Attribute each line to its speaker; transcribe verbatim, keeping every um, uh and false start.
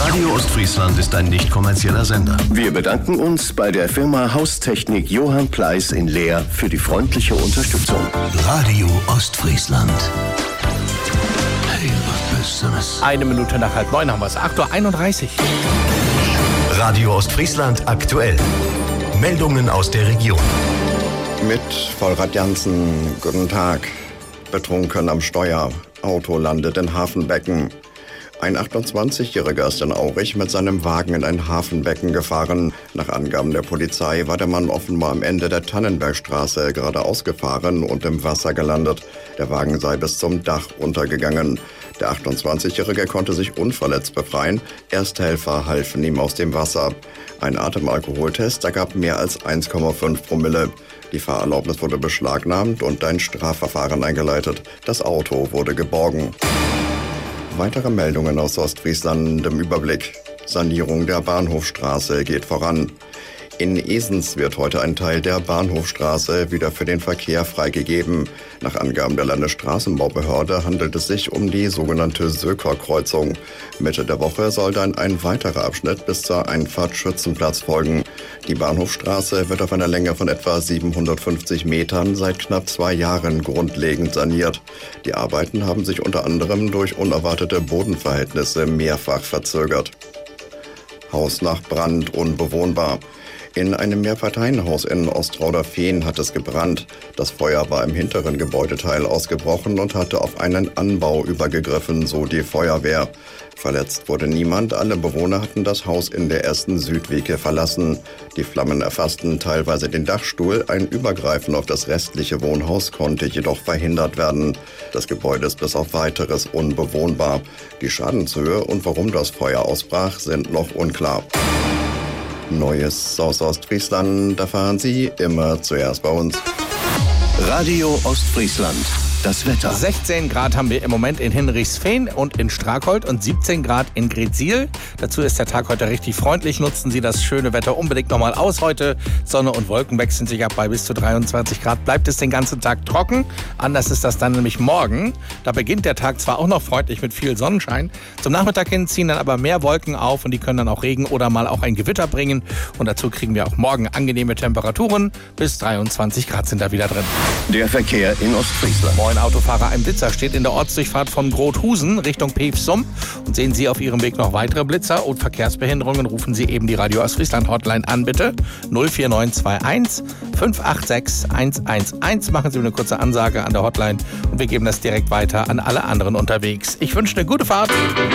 Speaker 1: Radio Ostfriesland ist ein nicht kommerzieller Sender.
Speaker 2: Wir bedanken uns bei der Firma Haustechnik Johann Pleiss in Leer für die freundliche Unterstützung.
Speaker 1: Radio Ostfriesland. Hey, was Besseres.
Speaker 3: Eine Minute nach halb neun haben wir es. acht Uhr einunddreißig.
Speaker 1: Radio Ostfriesland aktuell. Meldungen aus der Region.
Speaker 4: Mit Volrad Jansen, guten Tag. Betrunken am Steuer. Auto landet in Hafenbecken. Ein achtundzwanzigjähriger ist in Aurich mit seinem Wagen in ein Hafenbecken gefahren. Nach Angaben der Polizei war der Mann offenbar am Ende der Tannenbergstraße geradeaus gefahren und im Wasser gelandet. Der Wagen sei bis zum Dach runtergegangen. Der achtundzwanzigjährige konnte sich unverletzt befreien. Ersthelfer halfen ihm aus dem Wasser. Ein Atemalkoholtest ergab mehr als eins Komma fünf Promille. Die Fahrerlaubnis wurde beschlagnahmt und ein Strafverfahren eingeleitet. Das Auto wurde geborgen. Weitere Meldungen aus Ostfriesland im Überblick. Sanierung der Bahnhofstraße geht voran. In Esens wird heute ein Teil der Bahnhofstraße wieder für den Verkehr freigegeben. Nach Angaben der Landesstraßenbaubehörde handelt es sich um die sogenannte Söker-Kreuzung. Mitte der Woche soll dann ein weiterer Abschnitt bis zur Einfahrt Schützenplatz folgen. Die Bahnhofstraße wird auf einer Länge von etwa siebenhundertfünfzig Metern seit knapp zwei Jahren grundlegend saniert. Die Arbeiten haben sich unter anderem durch unerwartete Bodenverhältnisse mehrfach verzögert. Haus nach Brand unbewohnbar. In einem Mehrparteienhaus in Ostrauder-Fehn hat es gebrannt. Das Feuer war im hinteren Gebäudeteil ausgebrochen und hatte auf einen Anbau übergegriffen, so die Feuerwehr. Verletzt wurde niemand, alle Bewohner hatten das Haus in der ersten Südwege verlassen. Die Flammen erfassten teilweise den Dachstuhl, ein Übergreifen auf das restliche Wohnhaus konnte jedoch verhindert werden. Das Gebäude ist bis auf weiteres unbewohnbar. Die Schadenshöhe und warum das Feuer ausbrach, sind noch unklar. Neues aus Ostfriesland erfahren Sie immer zuerst bei uns.
Speaker 2: Radio Ostfriesland. Das Wetter.
Speaker 3: sechzehn Grad haben wir im Moment in Hinrichsfehn und in Strakold und siebzehn Grad in Greetsiel. Dazu ist der Tag heute richtig freundlich. Nutzen Sie das schöne Wetter unbedingt nochmal aus heute. Sonne und Wolken wechseln sich ab bei bis zu dreiundzwanzig Grad. Bleibt es den ganzen Tag trocken. Anders ist das dann nämlich morgen. Da beginnt der Tag zwar auch noch freundlich mit viel Sonnenschein. Zum Nachmittag hin ziehen dann aber mehr Wolken auf und die können dann auch Regen oder mal auch ein Gewitter bringen. Und dazu kriegen wir auch morgen angenehme Temperaturen. Bis dreiundzwanzig Grad sind da wieder drin.
Speaker 2: Der Verkehr in Ostfriesland.
Speaker 3: Moin Autofahrer, ein Blitzer steht in der Ortsdurchfahrt von Grothusen Richtung Pevsum. Und sehen Sie auf Ihrem Weg noch weitere Blitzer und Verkehrsbehinderungen, rufen Sie eben die Radio Ostfriesland Hotline an, bitte. null vier neun zwei eins fünf acht sechs eins eins eins. Machen Sie mir eine kurze Ansage an der Hotline und wir geben das direkt weiter an alle anderen unterwegs. Ich wünsche eine gute Fahrt.